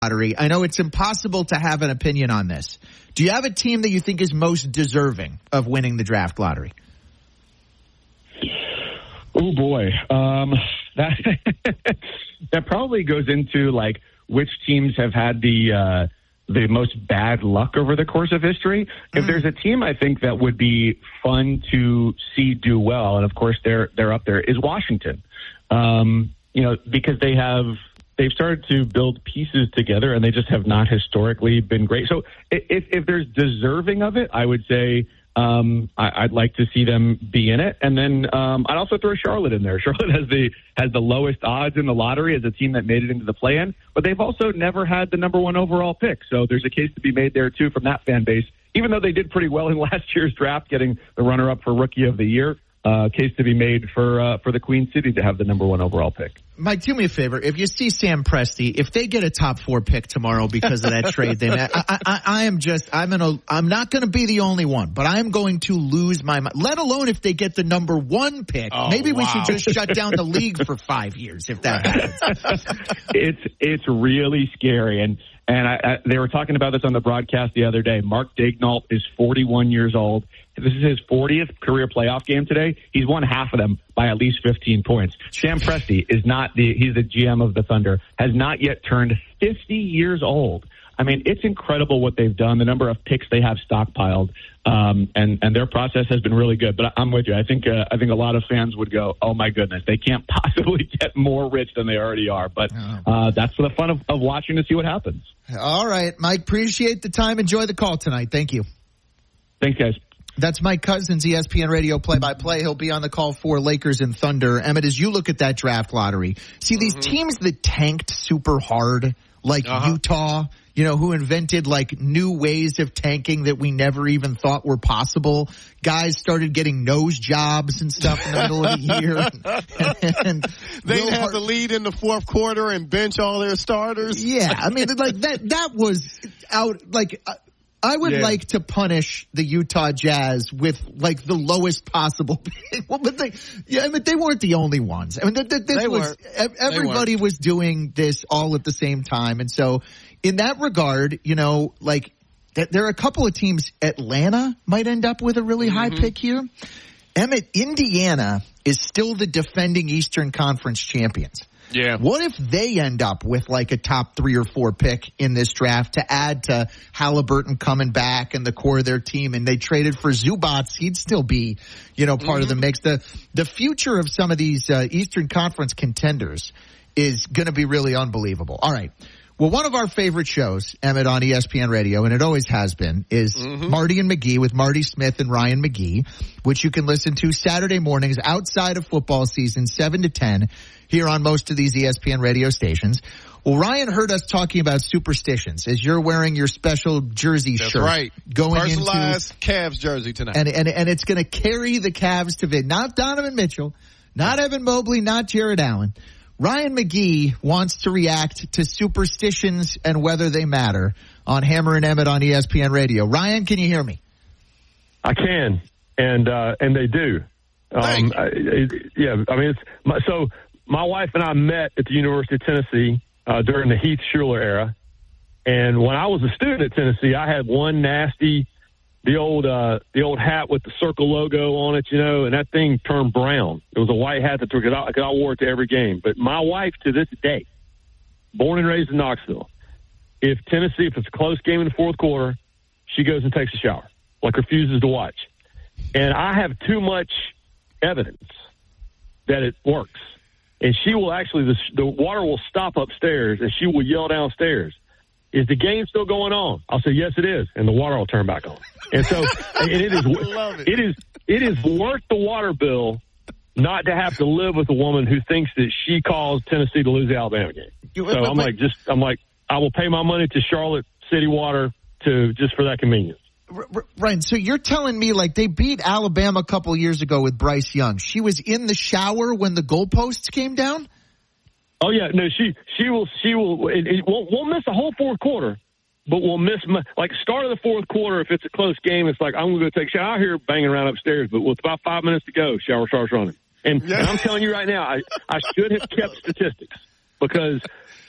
lottery. I know it's impossible to have an opinion on this. Do you have a team that you think is most deserving of winning the draft lottery? Oh boy, that probably goes into like which teams have had the most bad luck over the course of history. If there's a team I think that would be fun to see do well, and of course they're up there, is Washington. Because they've started to build pieces together, and they just have not historically been great. So if there's deserving of it, I would say I'd like to see them be in it. And then I'd also throw Charlotte in there. Charlotte has the lowest odds in the lottery as a team that made it into the play-in, but they've also never had the number one overall pick. So there's a case to be made there, too, from that fan base. Even though they did pretty well in last year's draft, getting the runner-up for Rookie of the Year, case to be made for the Queen City to have the number one overall pick. Mike, do me a favor. If you see Sam Presti, if they get a top 4 pick tomorrow because of that trade, then I'm not going to be the only one, but I'm going to lose my mind. Let alone if they get the number 1 pick. Maybe we should just shut down the league for 5 years if that happens. It's really scary. And they were talking about this on the broadcast the other day. Mark Daignault is 41 years old. This is his 40th career playoff game today. He's won half of them by at least 15 points. Sam Presti he's the GM of the Thunder, has not yet turned 50 years old. I mean, it's incredible what they've done, the number of picks they have stockpiled, and their process has been really good. But I'm with you. I think a lot of fans would go, oh, my goodness, they can't possibly get more rich than they already are. But that's for the fun of watching to see what happens. All right, Mike, appreciate the time. Enjoy the call tonight. Thank you. Thanks, guys. That's Mike Cousins, ESPN Radio play-by-play. He'll be on the call for Lakers and Thunder. Emmett, as you look at that draft lottery, see these teams that tanked super hard, like Utah, who invented like new ways of tanking that we never even thought were possible. Guys started getting nose jobs and stuff in the middle of the year. And they had the lead in the fourth quarter and bench all their starters. Yeah, I mean, like that was out like. I would like to punish the Utah Jazz with like the lowest possible pick. Well, but they weren't the only ones. I mean, everybody was doing this all at the same time. And so in that regard, there are a couple of teams. Atlanta might end up with a really high pick here. Emmett, Indiana is still the defending Eastern Conference champions. Yeah. What if they end up with like a top 3 or 4 pick in this draft to add to Halliburton coming back and the core of their team, and they traded for Zubac? He'd still be, part of the mix. The future of some of these Eastern Conference contenders is going to be really unbelievable. All right. Well, one of our favorite shows, Emmett, on ESPN Radio, and it always has been, is Marty and McGee with Marty Smith and Ryan McGee, which you can listen to Saturday mornings outside of football season, 7 to 10, here on most of these ESPN radio stations. Well, Ryan heard us talking about superstitions as you're wearing your special jersey shirt. That's right. Going personalized Cavs jersey tonight. And it's going to carry the Cavs to victory. Not Donovan Mitchell, not Evan Mobley, not Jared Allen. Ryan McGee wants to react to superstitions and whether they matter on Hammer and Emmett on ESPN Radio. Ryan, can you hear me? I can, and they do. So my wife and I met at the University of Tennessee during the Heath Schuler era, and when I was a student at Tennessee, I had one the old hat with the circle logo on it, and that thing turned brown. It was a white hat that I wore it to every game. But my wife, to this day, born and raised in Knoxville, if it's a close game in the fourth quarter, she goes and takes a shower, like refuses to watch. And I have too much evidence that it works. And she will actually, the water will stop upstairs, and she will yell downstairs, "Is the game still going on?" I'll say, "Yes, it is," and the water will turn back on. And so, it is worth the water bill not to have to live with a woman who thinks that she caused Tennessee to lose the Alabama game. So I'm like, I will pay my money to Charlotte City Water just for that convenience. Ryan, so you're telling me like they beat Alabama a couple years ago with Bryce Young. She was in the shower when the goalposts came down? Oh yeah, no, she will. Won't miss the whole fourth quarter, but we'll miss start of the fourth quarter. If it's a close game, it's like I'm going to go take a shower. I hear her banging around upstairs, but with about 5 minutes to go, shower starts running. And I'm telling you right now, I should have kept statistics because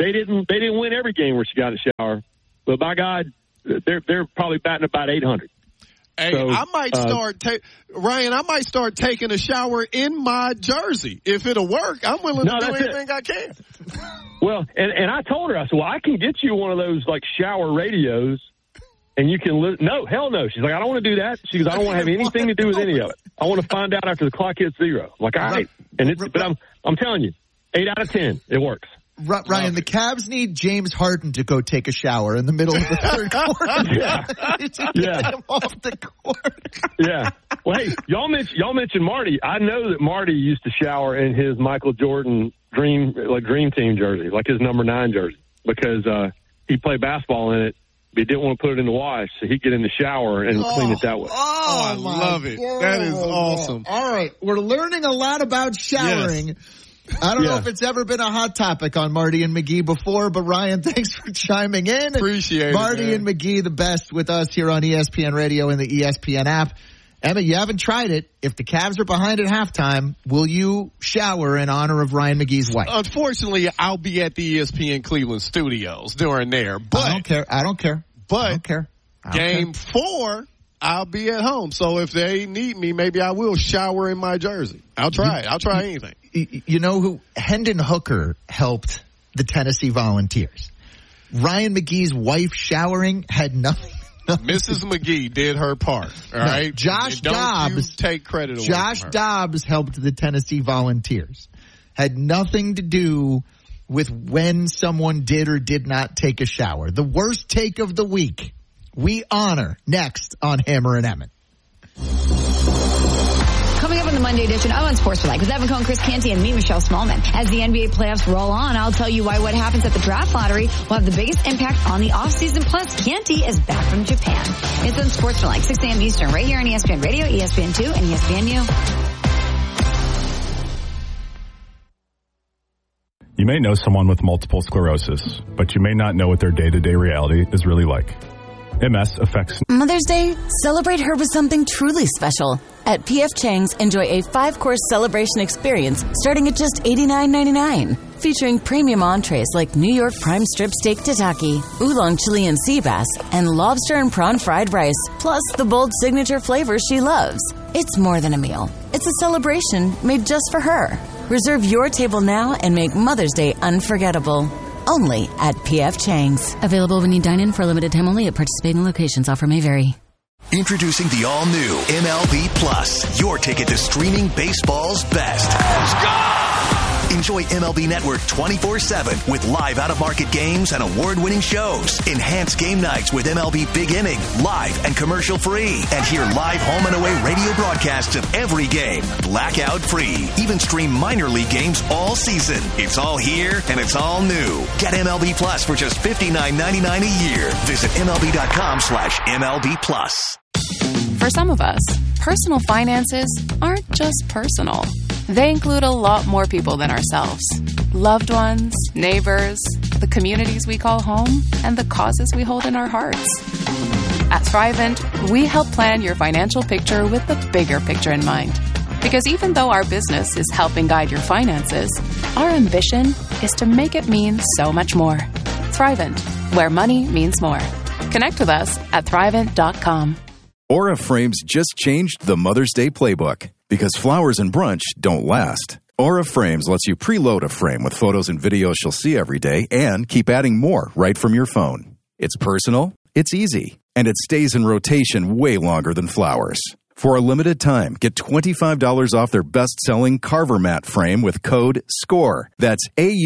They didn't win every game where she got in the shower, but by God, they're probably batting about 800. Hey, So, I might start, Ryan, I might start taking a shower in my jersey. If it'll work, I'm willing to do anything I can. Well, and I told her, I said, well, I can get you one of those, like, shower radios, and you can no, hell no. She's like, I don't want to do that. She goes, I don't want to have anything to do with any of it. I want to find out after the clock hits 0. I'm like, all right. But I'm telling you, 8 out of 10, it works. Ryan, the Cavs need James Harden to go take a shower in the middle of the third quarter. Yeah. Get him off the court. Yeah. Well, hey, y'all mentioned Marty. I know that Marty used to shower in his Michael Jordan Dream Team jersey, like his number 9 jersey, because he played basketball in it. But he didn't want to put it in the wash, so he'd get in the shower and clean it that way. I love it. God. That is awesome. All right. We're learning a lot about showering. Yes. I don't know if it's ever been a hot topic on Marty and McGee before, but Ryan, thanks for chiming in. Appreciate Marty it, and McGee, the best with us here on ESPN Radio and the ESPN app. Emma, you haven't tried it. If the Cavs are behind at halftime, will you shower in honor of Ryan McGee's wife? Unfortunately, I'll be at the ESPN Cleveland studios during there. But I don't care. But game 4, I'll be at home. So if they need me, maybe I will shower in my jersey. I'll try it. I'll try anything. You know who? Hendon Hooker helped the Tennessee Volunteers. Ryan McGee's wife showering had nothing. Mrs. McGee did her part. All right. Josh Dobbs take credit away Josh from her. Dobbs helped the Tennessee Volunteers. Had nothing to do with when someone did or did not take a shower. The worst take of the week, we honor next on Hammer and Emmett. Coming up on the Monday edition of Unsportsmanlike with Evan Cohen, Chris Canty, and me, Michelle Smallman. As the NBA playoffs roll on, I'll tell you why what happens at the draft lottery will have the biggest impact on the offseason. Plus, Canty is back from Japan. It's Unsportsmanlike, 6 a.m. Eastern, right here on ESPN Radio, ESPN2, and ESPNU. You may know someone with multiple sclerosis, but you may not know what their day-to-day reality is really like. MS affects Mother's Day, celebrate her with something truly special. At P.F. Chang's, enjoy a 5-course celebration experience starting at just $89.99. Featuring premium entrees like New York prime strip steak tataki, oolong Chilean sea bass, and lobster and prawn fried rice, plus the bold signature flavors she loves. It's more than a meal. It's a celebration made just for her. Reserve your table now and make Mother's Day unforgettable. Only at P.F. Chang's. Available when you dine in for a limited time only at participating locations. Offer may vary. Introducing the all-new MLB Plus, your ticket to streaming baseball's best. Let's go! Enjoy MLB Network 24/7 with live out-of-market games and award-winning shows. Enhance game nights with MLB Big Inning, live and commercial-free. And hear live home and away radio broadcasts of every game, blackout-free. Even stream minor league games all season. It's all here and it's all new. Get MLB Plus for just $59.99 a year. Visit MLB.com/MLB Plus. For some of us, personal finances aren't just personal. They include a lot more people than ourselves. Loved ones, neighbors, the communities we call home, and the causes we hold in our hearts. At Thrivent, we help plan your financial picture with the bigger picture in mind. Because even though our business is helping guide your finances, our ambition is to make it mean so much more. Thrivent, where money means more. Connect with us at Thrivent.com. Aura Frames just changed the Mother's Day playbook because flowers and brunch don't last. Aura Frames lets you preload a frame with photos and videos she'll see every day and keep adding more right from your phone. It's personal, it's easy, and it stays in rotation way longer than flowers. For a limited time, get $25 off their best-selling Carver Mat frame with code SCORE. That's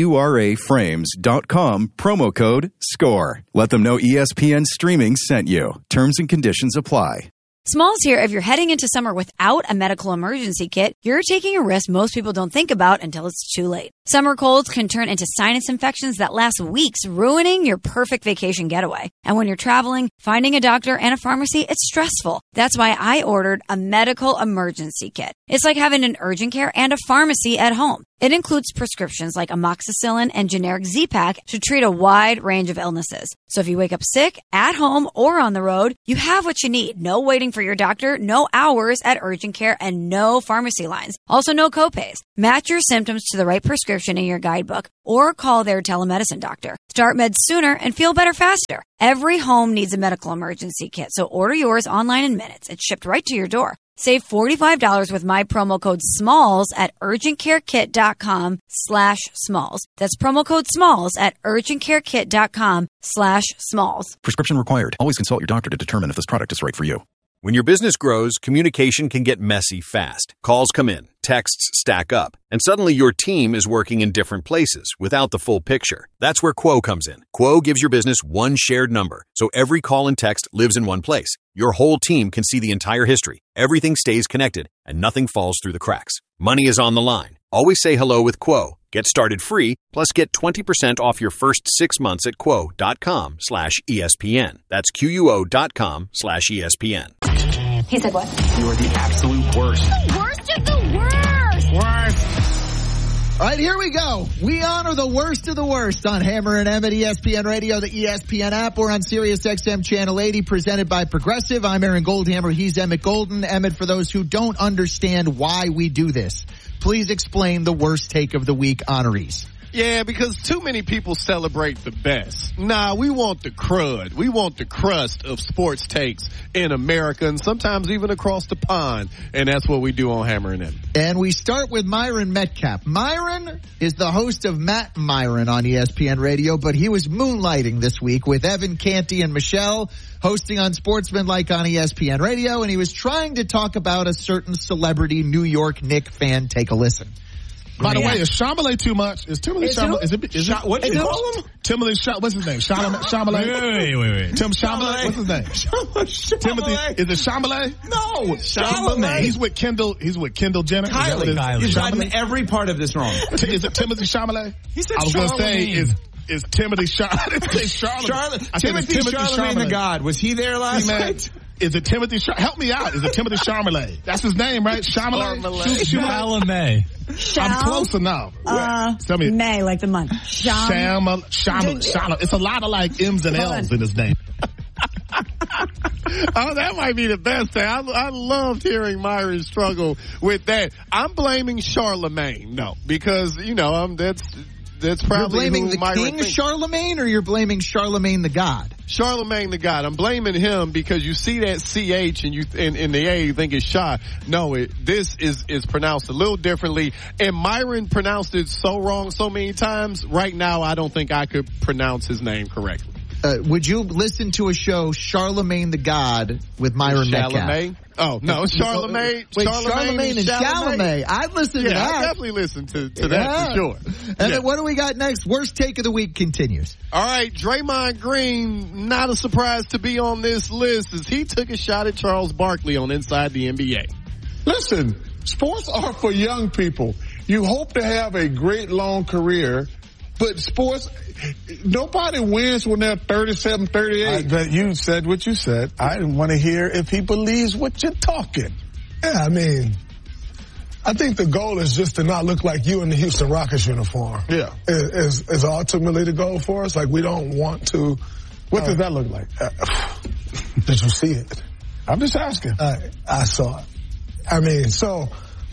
AURAFrames.com, promo code SCORE. Let them know ESPN Streaming sent you. Terms and conditions apply. Smalls here. If you're heading into summer without a medical emergency kit, you're taking a risk most people don't think about until it's too late. Summer colds can turn into sinus infections that last weeks, ruining your perfect vacation getaway. And when you're traveling, finding a doctor and a pharmacy, it's stressful. That's why I ordered a medical emergency kit. It's like having an urgent care and a pharmacy at home. It includes prescriptions like amoxicillin and generic Z-Pak to treat a wide range of illnesses. So if you wake up sick, at home, or on the road, you have what you need. No waiting for your doctor, no hours at urgent care, and no pharmacy lines. Also, no copays. Match your symptoms to the right prescription in your guidebook or call their telemedicine doctor. Start meds sooner and feel better faster. Every home needs a medical emergency kit, so order yours online in minutes. It's shipped right to your door. Save $45 with my promo code SMALLS at urgentcarekit.com/smalls. That's promo code SMALLS at urgentcarekit.com/smalls. Prescription required. Always consult your doctor to determine if this product is right for you. When your business grows, communication can get messy fast. Calls come in, texts stack up, and suddenly your team is working in different places without the full picture. That's where Quo comes in. Quo gives your business one shared number, so every call and text lives in one place. Your whole team can see the entire history. Everything stays connected, and nothing falls through the cracks. Money is on the line. Always say hello with Quo. Get started free, plus get 20% off your first 6 months at quo.com/ESPN. That's QUO.com/ESPN. He said what? You're the absolute worst. The worst of the worst! Worst! All right, here we go. We honor the worst of the worst on Hammer and Emmett, ESPN Radio, the ESPN app, or on Sirius XM Channel 80, presented by Progressive. I'm Aaron Goldhammer. He's Emmett Golden. Emmett, for those who don't understand why we do this, please explain the worst take of the week honorees. Yeah, because too many people celebrate the best. Nah, we want the crud. We want the crust of sports takes in America and sometimes even across the pond. And that's what we do on Hammer and Emmett. And we start with Myron Metcalf. Myron is the host of Matt Myron on ESPN Radio, but he was moonlighting this week with Evan Canty and Michelle hosting on Sportsmanlike on ESPN Radio, and he was trying to talk about a certain celebrity New York Knicks fan. Take a listen. By the way, is Chalamet too much? Is Timothy Chalamet? Is it what do you call him? Timothy Chalamet. What's his name? Chalamet. Wait. Tim Chalamet. What's his name? Timothy. Is it Chalamet? No, Chalamet. He's with Kendall Jenner. Kylie. You've gotten every part of this wrong. Is it Timothy Chalamet? He said I was going to say is Timothy Chalamet. Timothy Charlemagne the God. Was he there last night? Is it Timothy? Help me out. Is it Timothy Chalamet? That's his name, right? Chalamet. I'm close enough. Tell me. May, like the month. Chalamet. It's a lot of like M's and L's in his name. Oh, that might be the best thing. I loved hearing Myron struggle with that. I'm blaming Charlemagne. No, because that's probably you're blaming the king Charlemagne, or you're blaming Charlemagne the God? Charlemagne the God. I'm blaming him because you see that CH and you in the A you think it's Shah. No, this is pronounced a little differently. And Myron pronounced it so wrong so many times. Right now, I don't think I could pronounce his name correctly. Would you listen to a show, Charlemagne the God, with Myron Metcalf? Oh, no, Charlemagne. Wait, Charlemagne and Chalamet. I'd listen to that. I definitely listen to that for sure. And then what do we got next? Worst take of the week continues. All right, Draymond Green, not a surprise to be on this list as he took a shot at Charles Barkley on Inside the NBA. Listen, sports are for young people. You hope to have a great long career, but sports, nobody wins when they're 37, 38. But you said what you said. I want to hear if he believes what you're talking. Yeah, I mean, I think the goal is just to not look like you in the Houston Rockets uniform. Yeah. Is ultimately the goal for us. Like, we don't want to. What does that look like? Did you see it? I'm just asking. I saw it. I mean, so,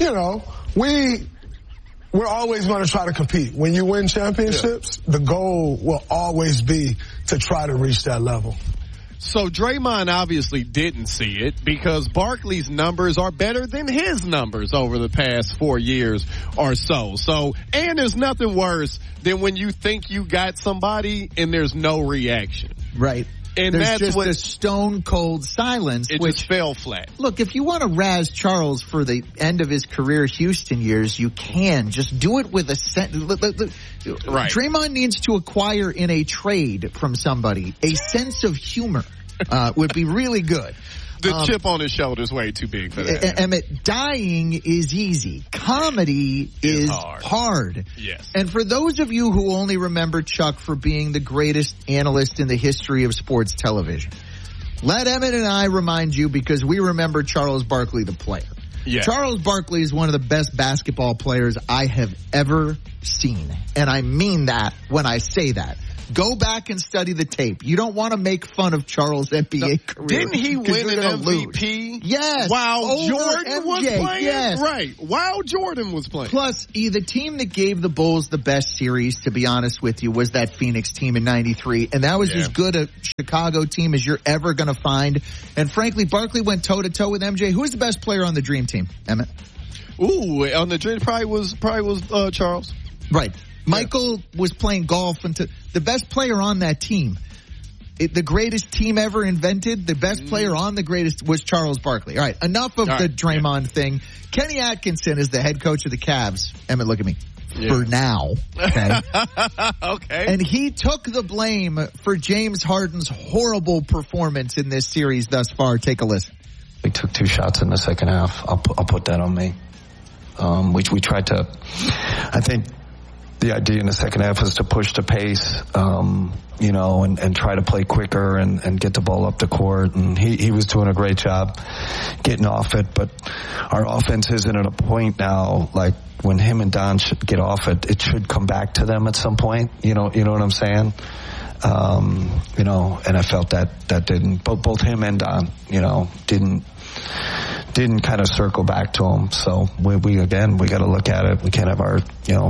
we're always going to try to compete. When you win championships, the goal will always be to try to reach that level. So Draymond obviously didn't see it because Barkley's numbers are better than his numbers over the past 4 years or so. And there's nothing worse than when you think you got somebody and there's no reaction. Right. And there's that's just what a stone cold silence. It just fell flat. Look, if you want to razz Charles for the end of his career Houston years, you can. Just do it with a right. Draymond needs to acquire in a trade from somebody a sense of humor. Would be really good. The chip on his shoulder is way too big for that. Emmett, dying is easy. Comedy is hard. Yes. And for those of you who only remember Chuck for being the greatest analyst in the history of sports television, let Emmett and I remind you, because we remember Charles Barkley, the player. Yeah. Charles Barkley is one of the best basketball players I have ever seen. And I mean that when I say that. Go back and study the tape. You don't want to make fun of Charles' NBA career. Didn't he win an MVP? Lose. Yes. While Jordan was playing? Yes. Right. While Jordan was playing. Plus, the team that gave the Bulls the best series, to be honest with you, was that Phoenix team in 93. And that was as good a Chicago team as you're ever going to find. And frankly, Barkley went toe-to-toe with MJ. Who was the best player on the Dream Team, Emmett? Ooh, on the Dream probably was Charles. Right. Michael was playing golf until the best player on that team, the greatest team ever invented, the best player on the greatest was Charles Barkley. All right, enough of the Draymond thing. Kenny Atkinson is the head coach of the Cavs. Emmett, look at me. For now. Okay. Okay. And he took the blame for James Harden's horrible performance in this series thus far. Take a listen. We took 2 shots in the second half. I'll put that on me. We tried to, I think, the idea in the second half was to push the pace, and try to play quicker and get the ball up the court. And he was doing a great job getting off it. But our offense isn't at a point now, like when him and Don should get off it, it should come back to them at some point. You know what I'm saying? And I felt that didn't, both him and Don, didn't kind of circle back to him. So we got to look at it. We can't have our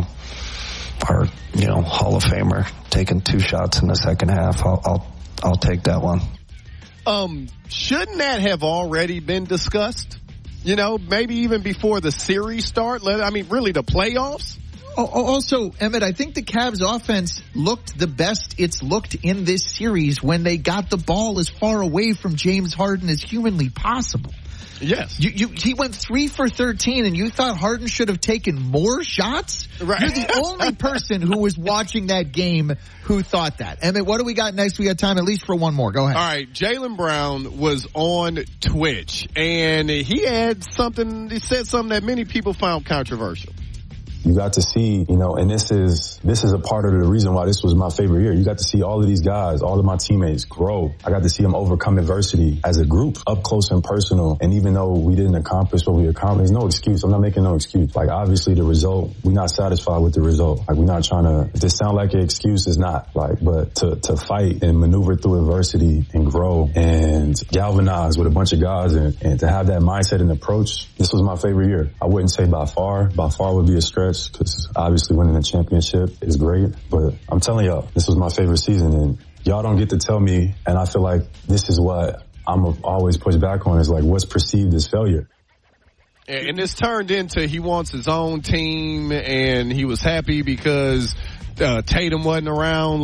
Hall of Famer taking 2 shots in the second half. I'll take that one. Shouldn't that have already been discussed? Maybe even before the series start. Really the playoffs. Also, Emmett, I think the Cavs offense looked the best it's looked in this series when they got the ball as far away from James Harden as humanly possible. Yes. He went 3 for 13, and you thought Harden should have taken more shots? Right. You're the only person who was watching that game who thought that. Emmett, what do we got next? We got time at least for one more. Go ahead. All right. Jaylen Brown was on Twitch, and he said something that many people found controversial. You got to see, and this is a part of the reason why this was my favorite year. You got to see all of these guys, all of my teammates grow. I got to see them overcome adversity as a group, up close and personal. And even though we didn't accomplish what we accomplished, no excuse. I'm not making no excuse. Like, obviously the result, we're not satisfied with the result. Like, we're not trying to, if this sound like an excuse, it's not. But to fight and maneuver through adversity and grow and galvanize with a bunch of guys and to have that mindset and approach, this was my favorite year. I wouldn't say by far would be a stretch, because obviously winning a championship is great, but I'm telling y'all, this was my favorite season, and y'all don't get to tell me, and I feel like this is what I'm always push back on, is like what's perceived as failure. And this turned into he wants his own team, and he was happy because Tatum wasn't around.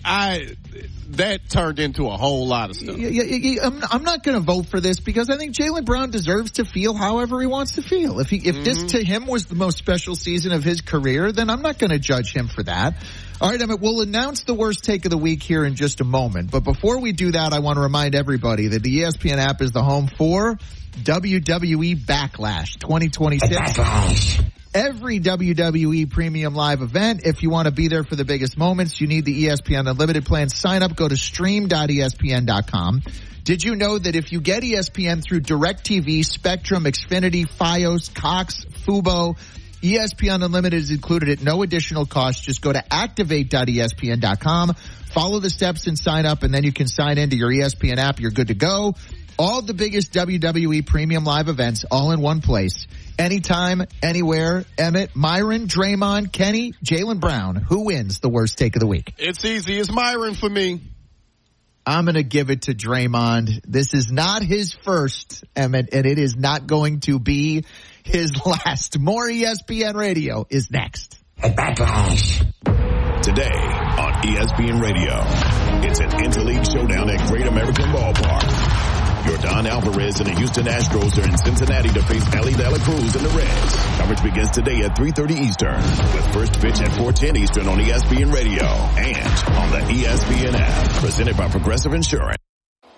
That turned into a whole lot of stuff. I'm not going to vote for this because I think Jaylen Brown deserves to feel however he wants to feel. If this to him was the most special season of his career, then I'm not going to judge him for that. All right, Emmett, we'll announce the worst take of the week here in just a moment. But before we do that, I want to remind everybody that the ESPN app is the home for WWE Backlash 2026. Backlash. Every WWE Premium Live event. If you want to be there for the biggest moments, you need the ESPN Unlimited plan. Sign up. Go to stream.espn.com. Did you know that if you get ESPN through DirecTV, Spectrum, Xfinity, Fios, Cox, Fubo, ESPN Unlimited is included at no additional cost. Just go to activate.espn.com, follow the steps and sign up, and then you can sign into your ESPN app. You're good to go. All the biggest WWE Premium Live events all in one place. Anytime, anywhere. Emmett, Myron, Draymond, Kenny, Jaylen Brown. Who wins the worst take of the week? It's easy. It's Myron for me. I'm going to give it to Draymond. This is not his first, Emmett, and it is not going to be his last. More ESPN Radio is next. Backlash. Today on ESPN Radio, it's an interleague showdown at Great American Ballpark. Yordan Alvarez and the Houston Astros are in Cincinnati to face Ali De La Cruz and the Reds. Coverage begins today at 3:30 Eastern with first pitch at 4:10 Eastern on ESPN Radio and on the ESPN app. Presented by Progressive Insurance.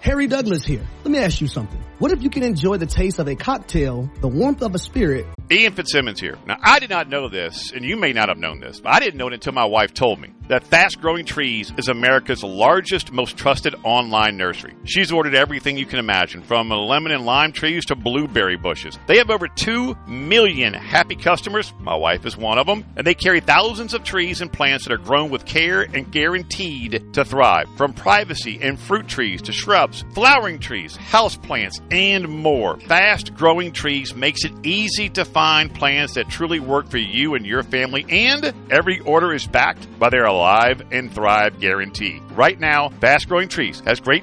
Harry Douglas here. Let me ask you something. What if you can enjoy the taste of a cocktail, the warmth of a spirit? Ian Fitzsimmons here. Now, I did not know this, and you may not have known this, but I didn't know it until my wife told me, that Fast Growing Trees is America's largest, most trusted online nursery. She's ordered everything you can imagine, from lemon and lime trees to blueberry bushes. They have over 2 million happy customers. My wife is one of them. And they carry thousands of trees and plants that are grown with care and guaranteed to thrive. From privacy and fruit trees to shrubs, flowering trees, house plants, and more. Fast Growing Trees makes it easy to find plants that truly work for you and your family, and every order is backed by their Alive and Thrive guarantee. Right now, Fast Growing Trees has great